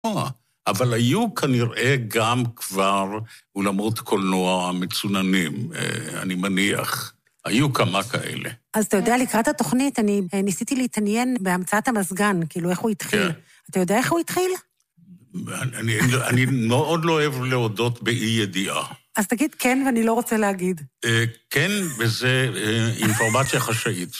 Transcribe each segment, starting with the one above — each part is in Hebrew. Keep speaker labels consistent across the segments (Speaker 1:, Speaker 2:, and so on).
Speaker 1: אבל היו כנראה גם כבר אולמות קולנוע מצוננים, אני מניח. היו כמה כאלה.
Speaker 2: אז אתה יודע, לקראת התוכנית, אני ניסיתי להתעניין בהמצאת המזגן, כאילו איך הוא התחיל. אתה יודע איך הוא התחיל?
Speaker 1: אני מאוד לא אוהב להודות באי ידיעה.
Speaker 2: אז תגיד כן, ואני לא רוצה להגיד.
Speaker 1: כן, וזה אינפורמציה חשאית.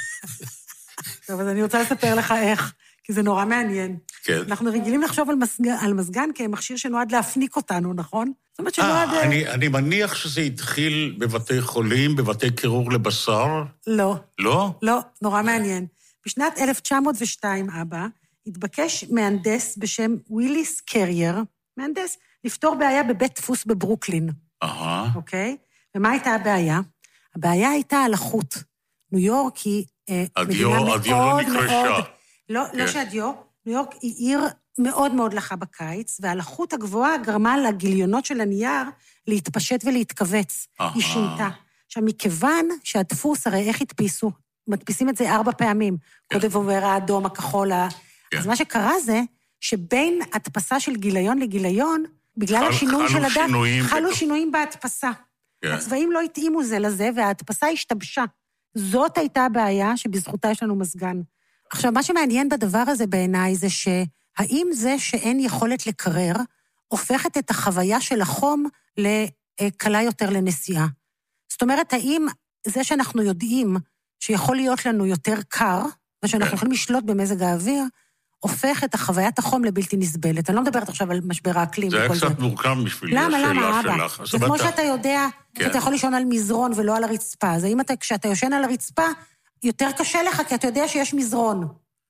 Speaker 2: טוב, אז אני רוצה לספר לך איך, כי זה נורא מעניין.
Speaker 1: כן.
Speaker 2: אנחנו רגילים לחשוב על מזגן כמכשיר שנועד להפניק אותנו, נכון? זאת אומרת שנועד...
Speaker 1: אני מניח שזה התחיל בבתי חולים, בבתי קירור לבשר.
Speaker 2: לא.
Speaker 1: לא?
Speaker 2: לא, נורא מעניין. בשנת 1902, אבא, התבקש מהנדס בשם וויליס קרייר, מהנדס, לפתור בעיה בבית דפוס בברוקלין. אוקיי? ומה הייתה הבעיה? הבעיה הייתה על החוט. ניו יורק היא מדינה מאוד מאוד... לא שהדיו, ניו יורק היא עיר מאוד מאוד לחה בקיץ, והלחות הגבוהה גרמה לגיליונות של הנייר להתפשט ולהתכווץ. היא שינתה. עכשיו, מכיוון שהדפוס, הרי איך הדפיסו? מדפיסים את זה 4 פעמים. קודם עובר האדום, הכחול, אז מה שקרה זה, שבין הדפסה של גיליון לגיליון, בגלל השינוי של הדף, חלו שינויים בהדפסה. הצבעים לא התאימו זה לזה, וההדפסה השתבשה. זאת הייתה הבעיה שבזכותה יש לנו מזגן. עכשיו, מה שמעניין בדבר הזה בעיניי זה שהאם זה שאין יכולת לקרר, הופכת את החוויה של החום לקלה יותר לנסיעה. זאת אומרת, האם זה שאנחנו יודעים שיכול להיות לנו יותר קר, ושאנחנו יכולים לשלוט במזג האוויר, הופך את החוויית החום לבלתי נסבלת. אני לא מדברת עכשיו על משבר האקלים.
Speaker 1: זה היה קצת מורכב בשבילי, השאלה שלך.
Speaker 2: זה כמו שאתה יודע, אתה יכול לישון על מזרון ולא על הרצפה. אז האם כשאתה יושן על הרצפה, יותר קשה לך, כי אתה יודע שיש מזרון.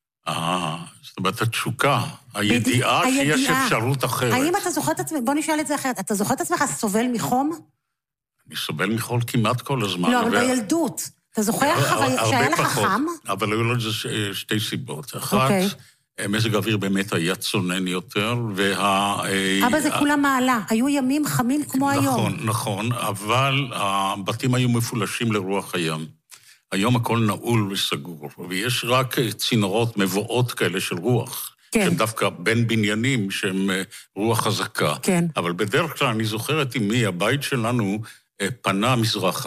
Speaker 1: זאת אומרת, התשוקה, הידיעה שיש אפשרות אחרת.
Speaker 2: האם אתה זוכר את עצמך, בוא נשאל את זה אחרת, אתה זוכר את עצמך סובל מחום?
Speaker 1: אני סובל מחול כמעט כל הזמן.
Speaker 2: לא, אבל בילדות. אתה זוכר שהיה לך חם?
Speaker 1: אבל היו לו שתי סיבות. אחת, מזג האוויר באמת היה צונן יותר,
Speaker 2: אבא זה כולה מעלה, היו ימים חמים כמו היום.
Speaker 1: נכון, אבל הבתים היו מפולשים לרוח הים. היום הכל נעול וסגור, ויש רק צינורות מבואות כאלה של רוח, שהם דווקא בין בניינים שהם רוח חזקה. אבל בדרך כלל אני זוכרת עם מי, הבית שלנו פנה מזרחה.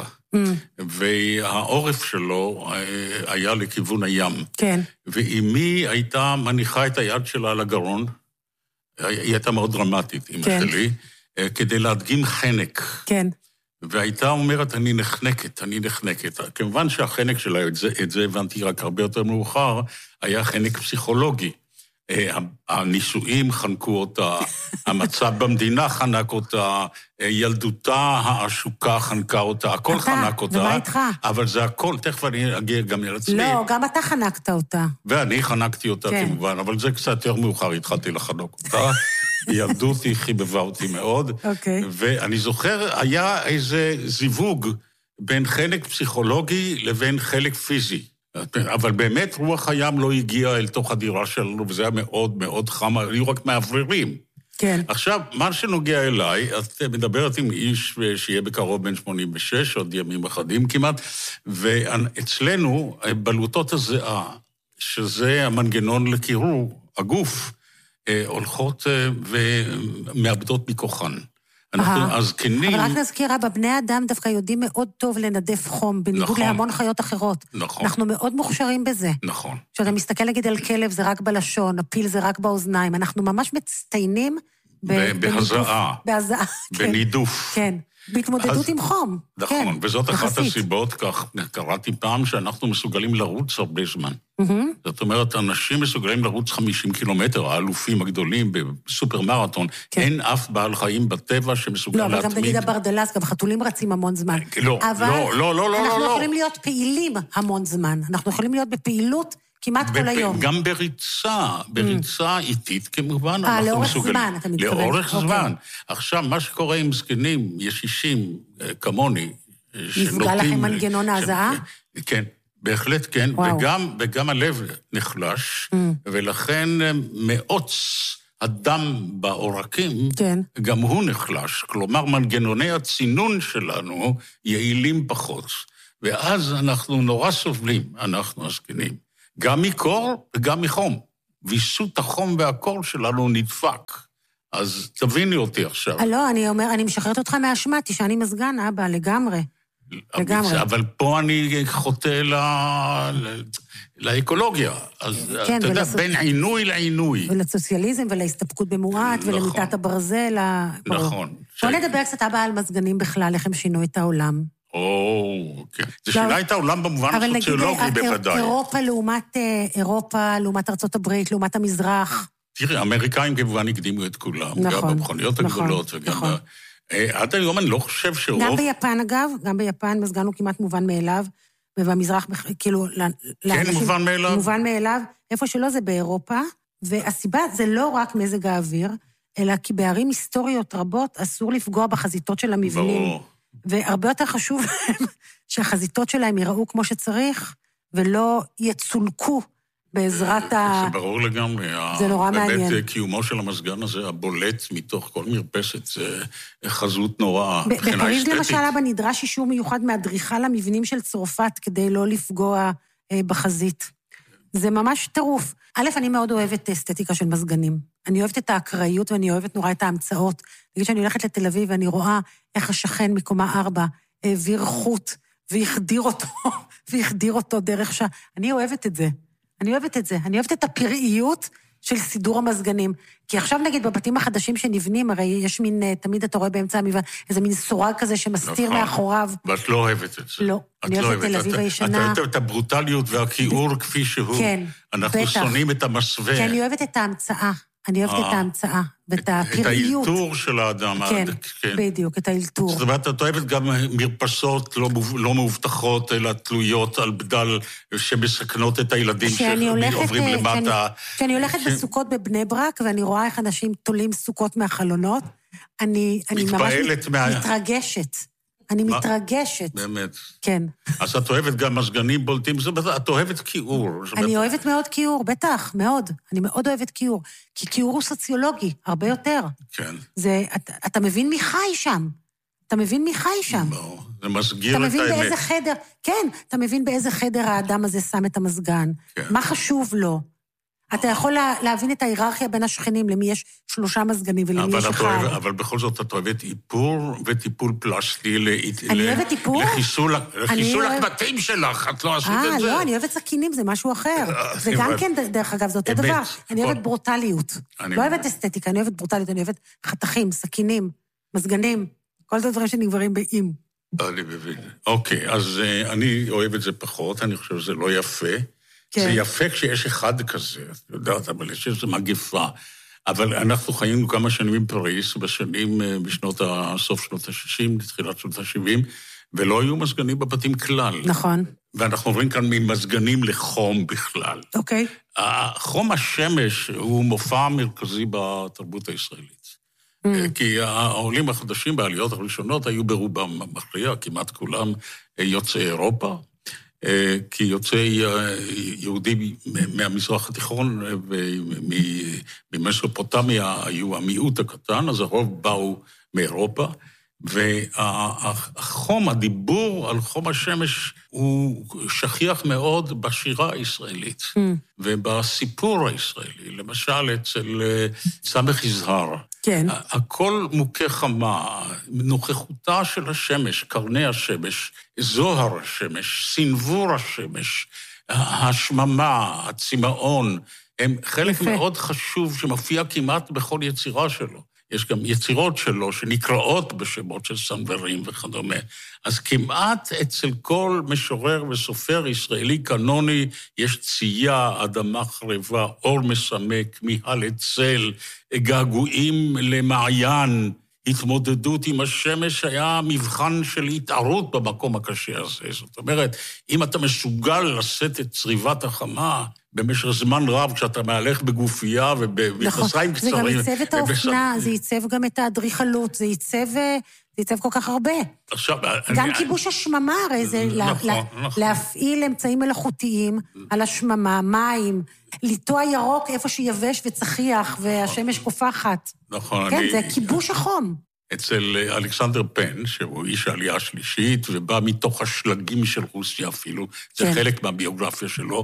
Speaker 1: והעורף שלו היה לכיוון הים. ואמי הייתה מניחה את היד שלה על הגרון, היא הייתה מאוד דרמטית, אמא שלי, כדי להדגים חנק. והייתה אומרת, אני נחנקת. כמובן שהחנק שלה, את זה הבנתי רק הרבה יותר מאוחר, היה חנק פסיכולוגי. הנישואים חנקו אותה, המצב במדינה חנק אותה, ילדותה העשוקה חנקה אותה, הכל חנק אותה.
Speaker 2: ומה איתך?
Speaker 1: אבל זה הכל, תכף אני אגיע גם אל עצמי.
Speaker 2: לא, גם אתה חנקת אותה.
Speaker 1: ואני חנקתי אותה כמובן, אבל זה קצת יותר מאוחר, התחלתי לחנוק אותה. ילדותי חיבבה אותי מאוד. ואני זוכר, היה איזה זיווג בין חלק פסיכולוגי לבין חלק פיזי. אבל באמת רוח הים לא הגיעה אל תוך הדירה שלנו, וזה היה מאוד מאוד חם, היו רק מאווררים. עכשיו, מה שנוגע אליי, את מדברת עם איש שיהיה בקרוב בין 86, עוד ימים אחדים כמעט, ואצלנו, בלוטות הזיעה, שזה המנגנון לקירור, הגוף, הולכות ומאבדות מכוחן. אנחנו הזקנים...
Speaker 2: אבל רק נזכיר, אבא, בני אדם דווקא יודעים מאוד טוב לנדף חום, בניגוד להמון חיות אחרות. אנחנו מאוד מוכשרים בזה.
Speaker 1: נכון.
Speaker 2: כשאתה מסתכל נגיד על כלב, זה רק בלשון, הפיל זה רק באוזניים. אנחנו ממש מצטיינים
Speaker 1: בהזעה.
Speaker 2: בהזעה.
Speaker 1: בנידוף.
Speaker 2: כן. בהתמודדות עם חום.
Speaker 1: נכון, וזאת אחת הסיבות, כך קראתי פעם, שאנחנו מסוגלים לרוץ הרבה זמן. זאת אומרת, אנשים מסוגלים לרוץ 50 קילומטר, האלופים הגדולים בסופר מרתון, אין אף בעל חיים בטבע שמסוגל להתמיד.
Speaker 2: לא, אבל גם תגיד הברדלס, גם חתולים רצים המון זמן.
Speaker 1: לא.
Speaker 2: אנחנו יכולים להיות פעילים המון זמן. אנחנו יכולים להיות בפעילות כמעט כל היום.
Speaker 1: גם בריצה איטית כמובן.
Speaker 2: לאורך זמן, אתה מתכוון.
Speaker 1: לאורך זמן. עכשיו, מה שקורה עם זקנים, ישישים כמוני,
Speaker 2: נפגע לכם מנגנון ההזעה?
Speaker 1: כן, בהחלט כן, וגם הלב נחלש, ולכן מאוץ הדם בעורקים, גם הוא נחלש. כלומר, מנגנוני הצינון שלנו יעילים פחות, ואז אנחנו נורא סובלים, אנחנו הזקנים. גם מקור וגם מחום. ויסות החום והקור שלנו נדפק. אז תביני אותי עכשיו.
Speaker 2: לא, אני משחררת אותך מהאשמה, תשעני מזגן, אבא, לגמרי.
Speaker 1: אבל פה אני חוטא לאקולוגיה. אז אתה יודע, בין עינוי לעינוי.
Speaker 2: ולסוציאליזם ולהסתפקות במועט, ולמיטת הברזל.
Speaker 1: נכון.
Speaker 2: בוא נדבר קצת, אבא, על מזגנים בכלל, איך הם שינו את העולם.
Speaker 1: כן. זה שינה את העולם במובן הסוציולוגי בוודאי.
Speaker 2: אירופה, לעומת ארצות הברית, לעומת המזרח.
Speaker 1: תראי, האמריקאים כמובן הקדימו את כולם. גם במכוניות הגדולות וגם... עד היום אני לא חושב שרוב...
Speaker 2: גם ביפן, אגב, גם ביפן מזגן הוא כמעט מובן מאליו, ובמזרח, כאילו...
Speaker 1: כן, מובן מאליו.
Speaker 2: מובן מאליו. איפה שלא זה באירופה, והסיבה זה לא רק מזג האוויר, אלא כי בערים היסטוריות רבות אסור לפגוע בחזיתות של המבנים. ברור. והרבה יותר חשוב שהחזיתות שלהם ייראו כמו שצריך, ולא יצולקו בעזרת
Speaker 1: זה ברור לגמרי.
Speaker 2: זה נורא מעניין.
Speaker 1: באמת, קיומו של המזגן הזה, הבולט מתוך כל מרפסת, זה חזות נוראה, מבחינה אסתטית.
Speaker 2: בפריז למשל, אבא נדרש אישור מיוחד מאדריכל המבנים של צרפת, כדי לא לפגוע בחזית. זה ממש טירוף. א', אני מאוד אוהבת אסתטיקה של מזגנים. אני אוהבת את האקראיות ואני אוהבת נורא את ההמצאות. נגיד שאני הולכת לתל אביב ואני רואה איך השכן מקומה 4 העביר חוט והחדיר אותו דרך שעה. אני אוהבת את זה. אני אוהבת את זה. אני אוהבת את הפראיות של סידור המזגנים. כי עכשיו נגיד בבתים החדשים שנבנים, הרי יש מין, תמיד אתה רואה באמצע המבנה, איזה מין סורג כזה שמסתיר מאחוריו.
Speaker 1: ואת לא אוהבת את זה.
Speaker 2: לא, אני אוהבת תל אביב הישנה.
Speaker 1: את אוהבת את הברוטליות והכיעור כפי שהוא.
Speaker 2: כן,
Speaker 1: אנחנו שונאים את המסווה.
Speaker 2: כי אני אוהבת את ההמצאה. אני אוהבת את ההמצאה ואת הפראיות.
Speaker 1: את האלתור של האדם.
Speaker 2: כן, בדיוק, את האלתור.
Speaker 1: זאת אומרת, את אוהבת גם מרפסות לא מאובטחות, אלא תלויות על בדל שמסכנות את הילדים שעוברים למטה.
Speaker 2: כשאני הולכת בסוכות בבני ברק, ואני רואה איך אנשים תולים סוכות מהחלונות, אני ממש מתרגשת. אני מתרגשת.
Speaker 1: באמת.
Speaker 2: כן.
Speaker 1: אז את אוהבת גם מזגנים בולטים, את אוהבת כיעור.
Speaker 2: אני אוהבת מאוד כיעור, בטח, מאוד. אני מאוד אוהבת כיעור. כי כיעור הוא סוציולוגי, הרבה יותר.
Speaker 1: כן.
Speaker 2: אתה מבין מי חי שם. אתה מבין מי חי שם.
Speaker 1: לא, זה מסגיר את האמת.
Speaker 2: אתה מבין באיזה חדר, כן, אתה מבין באיזה חדר האדם הזה שם את המזגן. מה חשוב לו. אתה יכול להבין את ההיררכיה בין השכנים, למי יש 3 מזגנים ולמי יש 1.
Speaker 1: אבל בכל זאת את אוהבת איפור וטיפול פלסטי
Speaker 2: אני אוהבת איפור?
Speaker 1: לחיסול הקבטים שלך, את לא עשית את זה.
Speaker 2: לא, אני אוהבת סכינים, זה משהו אחר. זה גם כן, דרך אגב, זה אותו דבר. אני אוהבת ברוטליות. לא אוהבת אסתטיקה, אני אוהבת ברוטליות, אני אוהבת חתכים, סכינים, מזגנים, כל זה דברים שנגברים באים.
Speaker 1: אני מבין. אוקיי, אז אני אוהב את זה פחות, אני חושב שזה לא יפה. זה יפה כשיש אחד כזה, את יודעת, אבל יש איזו מגפה. אבל אנחנו חיינו כמה שנים בפריז, סוף שנות ה-60, לתחילת שנות ה-70, ולא היו מזגנים בבתים כלל.
Speaker 2: נכון.
Speaker 1: ואנחנו עוברים כאן ממזגנים לחום בכלל.
Speaker 2: אוקיי.
Speaker 1: חום השמש הוא מופע מרכזי בתרבות הישראלית. כי העולים החדשים בעליות הראשונות היו ברובם מכריע, כמעט כולם יוצאי אירופה, כי יוצאי יהודים מהמזרח התיכון וממסופוטמיה היו המיעוט הקטן, אז הרוב באו מאירופה, והחום, הדיבור על חום השמש הוא שכיח מאוד בשירה הישראלית, ובסיפור הישראלי, למשל אצל סמך יזהר.
Speaker 2: כן.
Speaker 1: הכל מוכה חמה, נוכחותה של השמש, קרני השמש, זוהר השמש, סנבור השמש, השממה, הצמאון, הם חלק מאוד חשוב שמופיע כמעט בכל יצירה שלו. יש גם יצירות שלו שנקראות בשמות של סנוורים וכדומה. אז כמעט אצל כל משורר וסופר ישראלי קנוני יש צייה, אדמה חרבה, אור מסמק, מיהל צל, געגועים למעיין, התמודדות עם השמש היה מבחן של התערות במקום הקשה הזה. זאת אומרת, אם אתה מסוגל לשאת את צריבת החמה במשך זמן רב, כשאתה מהלך בגופייה ובמכנסיים קצרים...
Speaker 2: זה גם ייצב את האופנה, זה ייצב גם את האדריכלות, זה ייצב כל כך הרבה.
Speaker 1: עכשיו...
Speaker 2: גם כיבוש השממה, הרי זה להפעיל אמצעים מלאכותיים על השממה, מים, לטוע ירוק איפה שיבש וצחיח, והשמש קופחת.
Speaker 1: נכון.
Speaker 2: כן, זה כיבוש החום.
Speaker 1: אצל אלכסנדר פן, שהוא איש העלייה השלישית, ובא מתוך השלגים של רוסיה אפילו, זה חלק מהביוגרפיה שלו,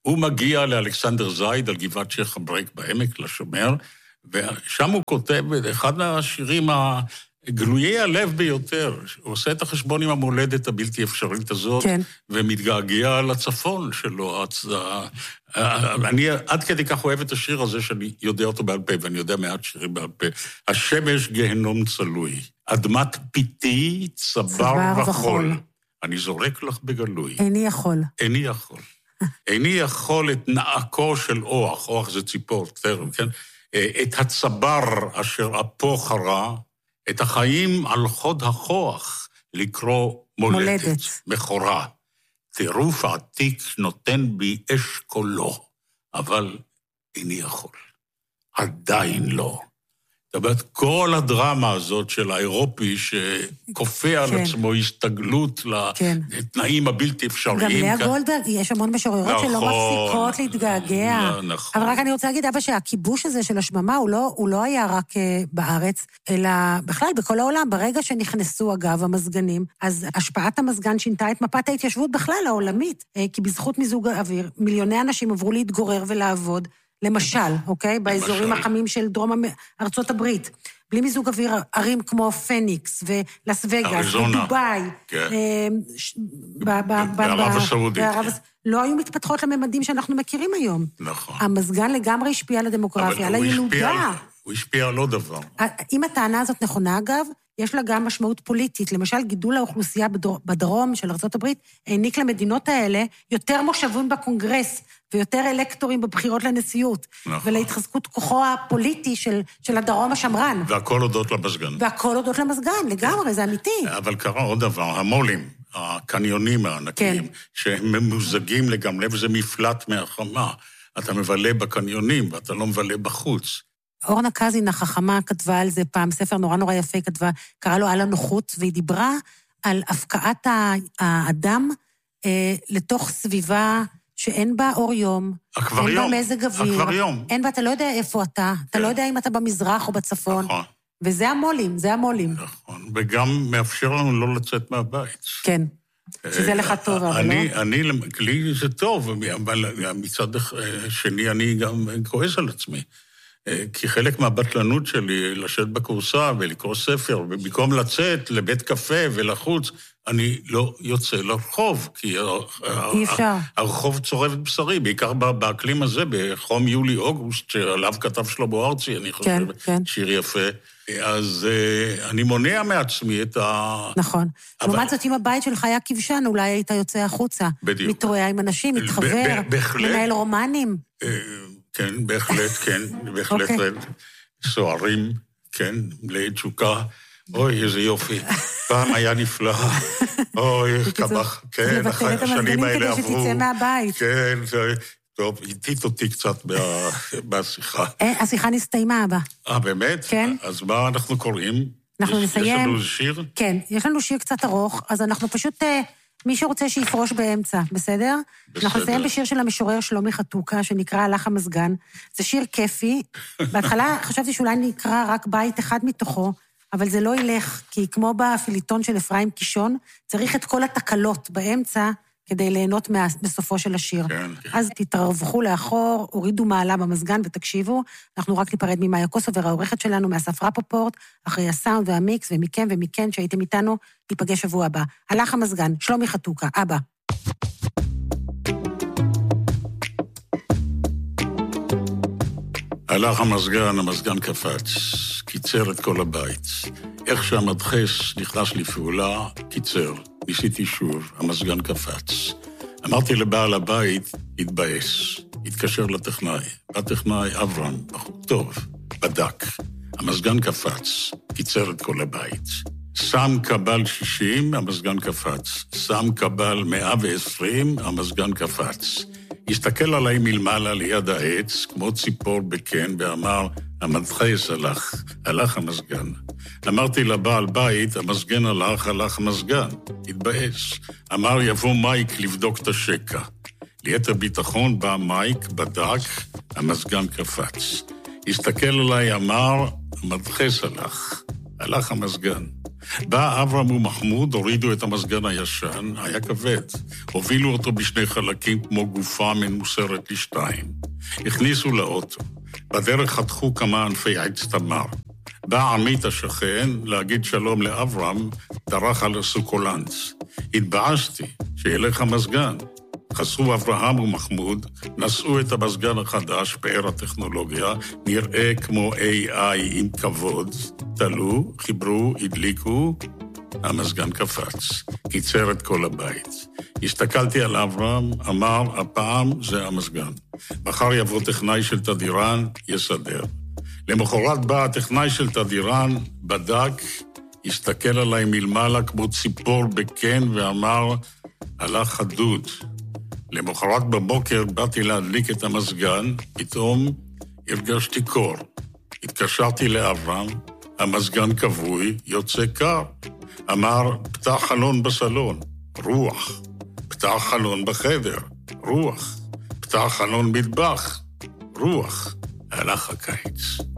Speaker 1: הוא מגיע לאלכסנדר זייד על גבעת שייח אברק בעמק, לשומר, ושם הוא כותב אחד מהשירים גלויי הלב ביותר. הוא עושה את החשבון עם המולדת הבלתי אפשרית הזאת, כן. ומתגעגע לצפון שלו. אני עד כדי כך אוהב את השיר הזה, שאני יודע אותו בעל פה, ואני יודע מעט שירים בעל פה. השמש גהנום צלוי, אדמת פיתי צבר וחול. אני זורק לך בגלוי.
Speaker 2: איני יכול.
Speaker 1: איני יכול. איני יכול את נעקו של אוח, אוח זה ציפור, כן? את הצבר אשר אפו חרה, את החיים על חוד הכוח לקרוא מולדת, מכורה. טירוף עתיק נותן בי אש קולו, אבל איני יכול. עדיין לא. זאת אומרת, כל הדרמה הזאת של האירופי שכופה על עצמו הסתגלות לתנאים הבלתי אפשריים.
Speaker 2: גם לאה גולדברג, יש המון משוררות שלא מפסיקות להתגעגע. אבל רק אני רוצה להגיד, אבא, שהכיבוש הזה של השממה הוא לא היה רק בארץ, אלא בכלל בכל העולם. ברגע שנכנסו, אגב, המזגנים, אז השפעת המזגן שינתה את מפת ההתיישבות בכלל העולמית, כי בזכות מיזוג האוויר, מיליוני אנשים עברו להתגורר ולעבוד, למשל, אוקיי? באזורים החמים של דרום ארצות הברית. בלי מיזוג אוויר, ערים כמו פניקס ולס וגאס ודובאי.
Speaker 1: בערב הסעודית.
Speaker 2: לא היו מתפתחות לממדים שאנחנו מכירים היום.
Speaker 1: נכון.
Speaker 2: המזגן לגמרי השפיע על הדמוגרפיה, על הילודה.
Speaker 1: הוא השפיע על עוד דבר.
Speaker 2: אם הטענה הזאת נכונה, אגב, יש לה גם משמעות פוליטית. למשל, גידול האוכלוסייה בדרום של ארצות הברית העניק למדינות האלה יותר מושבים בקונגרס ויותר אלקטורים בבחירות לנשיאות. נכון. ולהתחזקות כוחו הפוליטי של הדרום השמרן.
Speaker 1: והכל הודות למזגן.
Speaker 2: והכל הודות למזגן, לגמרי, זה אמיתי.
Speaker 1: אבל קרה עוד דבר, המולים, הקניונים הענקיים, שהם ממוזגים לגמרי, וזה מפלט מהחמה. אתה מבלה בקניונים, ואתה לא מבלה בחוץ.
Speaker 2: אורנה קזין החכמה כתבה על זה פעם, ספר נורא נורא יפה, כתבה, קרא לו על הנוחות, והיא דיברה על הפקעת האדם לתוך סביבה שאין בה אור יום, אין בה מזג אוויר, אין בה, אתה לא יודע איפה אתה, אתה לא יודע אם אתה במזרח או בצפון,
Speaker 1: נכון.
Speaker 2: וזה המולים, זה המולים.
Speaker 1: נכון, וגם מאפשר לנו לא לצאת מהבית.
Speaker 2: כן, שזה לך טוב, אבל לא?
Speaker 1: לי זה טוב, אבל מצד שני אני גם כועס על עצמי. כי חלק מהבטלנות שלי לשבת בקורסה ולקרוא ספר, ובמקום לצאת לבית קפה ולחוץ, אני לא יוצא לרחוב, כי הרחוב צורב את בשרי, בעיקר באקלים הזה, בחום יולי-אוגוסט, שעליו כתב שלמה ארצי, אני חושב, שיר יפה. אז אני מונע מעצמי את
Speaker 2: נכון. לעומת זאת, אם הבית שלך היה כבשן, אולי היית יוצא החוצה.
Speaker 1: בדיוק.
Speaker 2: מתרועע עם אנשים, מתחבר, מנהל רומנים.
Speaker 1: כן, בהחלט, כן, בהחלט סוערים, כן, מלאי תשוקה, אוי, איזה יופי, פעם היה נפלא, אוי, כבח, כן, השנים האלה עברו.
Speaker 2: כדי שתצא מהבית.
Speaker 1: כן, טוב, איתית אותי קצת בשיחה.
Speaker 2: השיחה נסתיימה, אבא.
Speaker 1: באמת?
Speaker 2: כן.
Speaker 1: אז מה אנחנו קוראים?
Speaker 2: אנחנו נסיים.
Speaker 1: יש לנו שיר?
Speaker 2: כן, יש לנו שיר קצת ארוך, אז אנחנו פשוט... מי שרוצה שיפרוש באמצע, בסדר? אנחנו נסיים בשיר של המשורר שלומי חתוקה, שנקרא הלך המזגן. זה שיר כיפי. בהתחלה חשבתי שאולי נקרא רק בית אחד מתוכו, אבל זה לא ילך, כי כמו בפיליטון של אפרים קישון, צריך את כל התקלות באמצע, כדי ליהנות בסופו של השיר.
Speaker 1: כן.
Speaker 2: אז תתרווחו לאחור, הורידו מעלה במזגן ותקשיבו. אנחנו רק ניפרד ממאיה קוסובר, העורכת שלנו, מאסף רפופורט, אחרי הסאונד והמיקס, ומכם ומכן שהייתם איתנו, ניפגש שבוע הבא. הלך המזגן, שלומי חתוקה, אבא.
Speaker 1: הלך המזגן קפץ, קיצר את כל הבית. איך שהמדחס נכנס לפעולה, קיצר. ניסיתי שוב, המזגן קפץ. אמרתי לבעל הבית, התבאס. התקשר לטכנאי. הטכנאי אברהם, בחור טוב, בדק. המזגן קפץ, קיצר את כל הבית. שם קבל 60, המזגן קפץ. שם קבל 120, המזגן קפץ. הסתכל עליי מלמעלה ליד העץ, כמו ציפור בקן, ואמר, המדחס הלך המזגן. אמרתי לבעל בית, המזגן הלך המזגן. התבאס. אמר, יבוא מייק לבדוק את השקע. ליתר ביטחון בא מייק, בדק, המזגן קפץ. הסתכל עליי, אמר, המדחס הלך המזגן. בא אברהם ומחמוד, הורידו את המסגן הישן, היה כבד. הובילו אותו בשני חלקים כמו גופה מנוסרת לשתיים. הכניסו לאוטו. בדרך חתכו כמה ענפי עץ תמר. בא עמית השכן להגיד שלום לאברהם, דרך על הסוקולנץ. התבאסתי שילך המסגן. חסרו אברהם ומחמוד, נשאו את המסגן החדש, פאר הטכנולוגיה, נראה כמו AI עם כבוד, תלו, חיברו, הדליקו, המסגן קפץ, קיצר את כל הבית. הסתכלתי על אברהם, אמר, הפעם זה המסגן. מחר יבוא טכנאי של תדירן, יסדר. למחרת בא הטכנאי של תדירן, בדק, הסתכל עליי מלמעלה כמו ציפור בקן ואמר, הלך חדוד. למחרת בבוקר באתי להדליק את המסגן, פתאום הרגשתי קור. התקשרתי לאברהם, המסגן כבוי, יוצא קר. אמר, פתח חלון בסלון, רוח. פתח חלון בחדר, רוח. פתח חלון מטבח, רוח. הלך הקיץ.